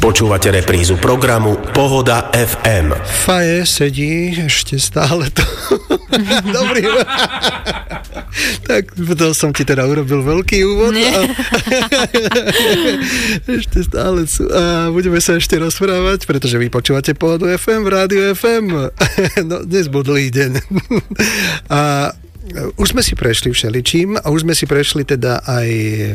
Počúvate reprízu programu Pohoda FM. Faje sedí ešte stále to. Dobrý. Tak to som ti teda urobil veľký úvod. Ešte stále sú. A budeme sa ešte rozprávať, pretože vy počúvate Pohodu FM v Rádiu FM. No, dnes bol dlhý deň. A už sme si prešli všeličím a už sme si prešli teda aj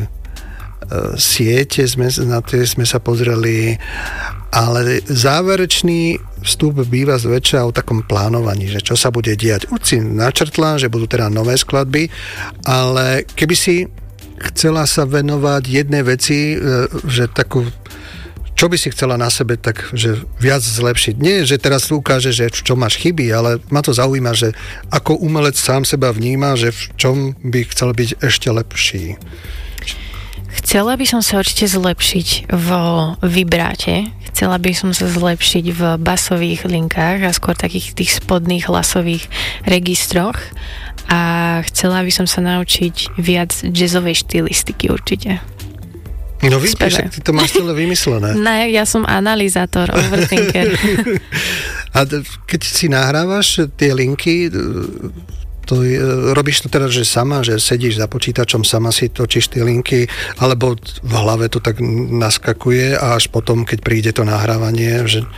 siete, na tie sme sa pozreli, ale záverečný vstup býva zväčša o takom plánovaní, že čo sa bude diať. Už si načrtla, že budú teda nové skladby, ale keby si chcela sa venovať jednej veci, že takú, čo by si chcela na sebe tak, že viac zlepšiť. Nie, že teraz ukáže, že v čom máš chyby, ale ma to zaujíma, že ako umelec sám seba vníma, že v čom by chcel byť ešte lepší. Chcela by som sa určite zlepšiť vo vibráte, chcela by som sa zlepšiť v basových linkách a skôr takých tých spodných hlasových registroch a chcela by som sa naučiť viac jazzovej štilistiky určite. No vidíš, ty to máš celé vymyslené. Ne, ja som analyzátor, overthinker. A keď si nahrávaš tie linky, robíš to teda, že sama, že sedíš za počítačom, sama si točíš tie linky, alebo v hlave to tak naskakuje a až potom, keď príde to nahrávanie, že...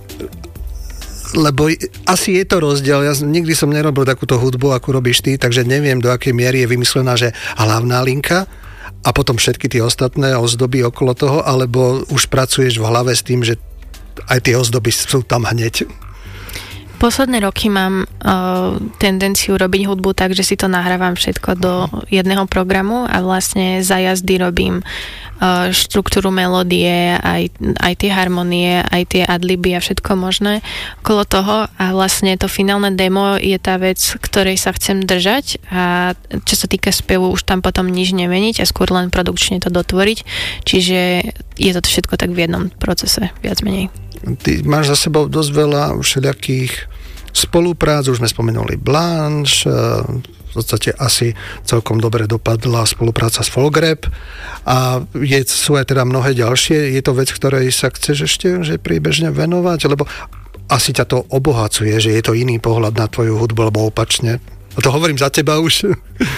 Lebo asi je to rozdiel. Ja nikdy som nerobil takúto hudbu, akú robíš ty, takže neviem, do akej miery je vymyslená, že hlavná linka a potom všetky tie ostatné ozdoby okolo toho, alebo už pracuješ v hlave s tým, že aj tie ozdoby sú tam hneď. Posledné roky mám tendenciu robiť hudbu tak, že si to nahrávam všetko do jedného programu a vlastne za jazdy robím štruktúru melódie, aj tie harmonie, aj tie adliby a všetko možné okolo toho a vlastne to finálne demo je tá vec, ktorej sa chcem držať a čo sa týka spevu už tam potom nič nemeniť a skôr len produkčne to dotvoriť, čiže je to všetko tak v jednom procese, viac menej. Ty máš za sebou dosť veľa všelijakých spoluprác, už sme spomenuli Blanche, v podstate asi celkom dobre dopadla spolupráca s Folgrep a sú aj teda mnohé ďalšie. Je to vec, ktorej sa chceš ešte že príbežne venovať, lebo asi ťa to obohacuje, že je to iný pohľad na tvoju hudbu, alebo opačne. A to hovorím za teba už.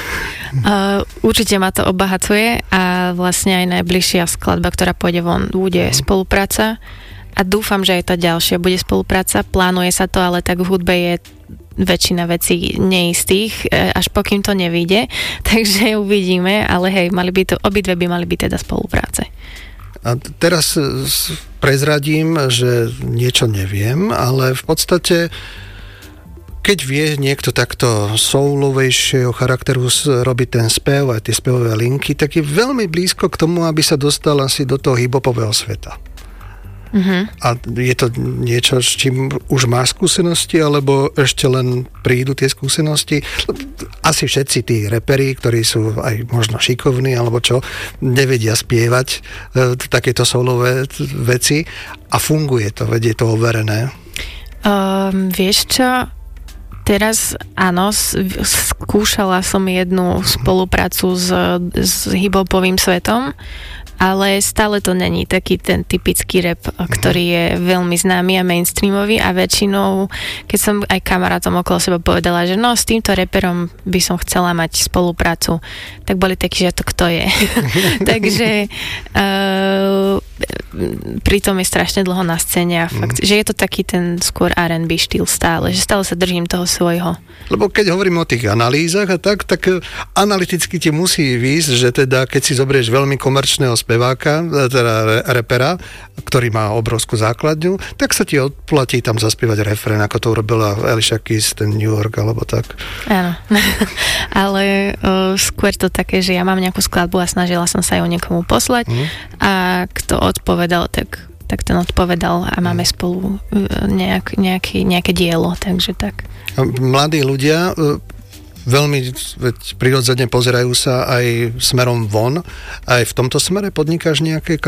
Určite ma to obohacuje a vlastne aj najbližšia skladba, ktorá pôjde von, bude spolupráca. A dúfam, že aj tá ďalšia bude spolupráca. Plánuje sa to, ale tak v hudbe je väčšina vecí neistých, až pokým to nevyjde. Takže uvidíme, ale hej, obidve by mali byť teda spolupráce. A teraz prezradím, že niečo neviem, ale v podstate keď vie niekto takto soulovejšieho charakteru robiť ten spev, aj tie spevové linky, tak je veľmi blízko k tomu, aby sa dostal asi do toho hip-hopového sveta. Uh-huh. A je to niečo, s čím už máš skúsenosti, alebo ešte len prídu tie skúsenosti? Asi všetci tí reperi, ktorí sú aj možno šikovní, alebo čo, nevedia spievať takéto solové veci a funguje to, veď je to overené. Vieš čo? Teraz áno, skúšala som jednu spoluprácu s hip-hopovým svetom, ale stále to není taký ten typický rap, ktorý je veľmi známy a mainstreamový a väčšinou, keď som aj kamarátom okolo seba povedala, že no, s týmto reperom by som chcela mať spoluprácu, tak boli takí, že to kto je. Takže pritom je strašne dlho na scéne a fakt, že je to taký ten skôr R&B štýl stále, že stále sa držím toho svojho. Lebo keď hovorím o tých analýzach a tak analyticky ti musí výjsť, že teda keď si zoberieš veľmi komerčného speváka, teda repera, ktorý má obrovskú základňu, tak sa ti odplatí tam zaspievať refrén, ako to urobila Alicia Keys, ten New York, alebo tak. Áno. Ale skôr to také, že ja mám nejakú skladbu a snažila som sa ju niekomu poslať a kto odpovedal, tak ten odpovedal a máme spolu nejaké dielo, takže tak. Mladí ľudia veľmi prirodzene pozerajú sa aj smerom von. Aj v tomto smere podnikáš nejaké